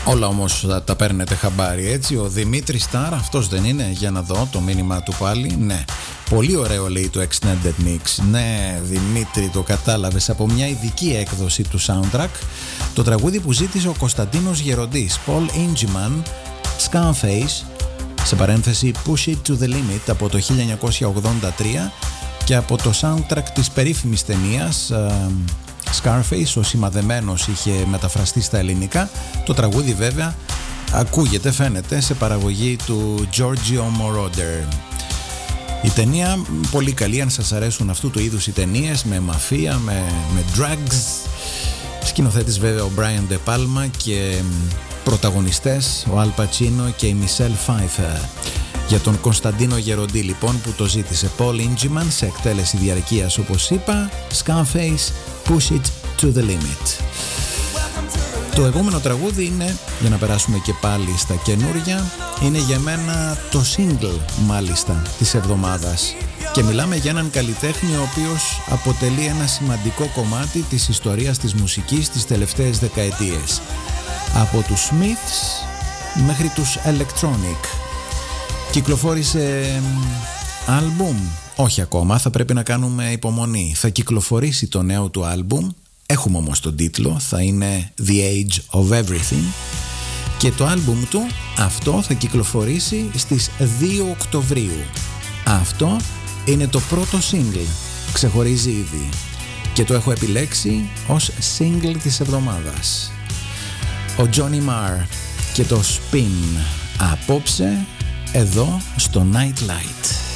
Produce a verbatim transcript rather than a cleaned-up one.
Όλα όμως τα παίρνετε χαμπάρι, έτσι. Ο Δημήτρης Σταρ, αυτός δεν είναι? Για να δω το μήνυμα του πάλι. Ναι. Πολύ ωραίο, λέει, το Extended Mix. Ναι, Δημήτρη, το κατάλαβες. Από μια ειδική έκδοση του soundtrack. Το τραγούδι που ζήτησε ο Κωνσταντίνος Γεροντής. Paul Ingeman, Scarface, σε παρένθεση Push It To The Limit, από το χίλια εννιακόσια ογδόντα τρία, και από το soundtrack της περίφημης ταινίας Scarface, ο σημαδεμένος, είχε μεταφραστεί στα ελληνικά. Το τραγούδι βέβαια ακούγεται, φαίνεται, σε παραγωγή του Giorgio Moroder. Η ταινία πολύ καλή, αν σας αρέσουν αυτού του είδους οι ταινίες με μαφία, με, με drugs. Σκηνοθέτης βέβαια ο Brian De Palma και πρωταγωνιστές ο Al Pacino και η Michelle Pfeiffer. Για τον Κωνσταντίνο Γεροντή λοιπόν, που το ζήτησε, Paul Ingeman, σε εκτέλεση διαρκείας όπως είπα, Scarface, Push It To The Limit. Το επόμενο τραγούδι είναι, για να περάσουμε και πάλι στα καινούρια, είναι για μένα το single μάλιστα της εβδομάδας, και μιλάμε για έναν καλλιτέχνη ο οποίος αποτελεί ένα σημαντικό κομμάτι της ιστορίας της μουσικής τις τελευταίες δεκαετίες, από τους Smiths μέχρι τους Electronic. Κυκλοφόρησε άλμπουμ? Όχι ακόμα, θα πρέπει να κάνουμε υπομονή. Θα κυκλοφορήσει το νέο του άλμπουμ, έχουμε όμως τον τίτλο, θα είναι The Age of Everything, και το άλμπουμ του αυτό θα κυκλοφορήσει στις δύο Οκτωβρίου. Αυτό είναι το πρώτο single, ξεχωρίζει ήδη, και το έχω επιλέξει ως single της εβδομάδας. Ο Johnny Marr και το Spin, απόψε εδώ στο Nightlight.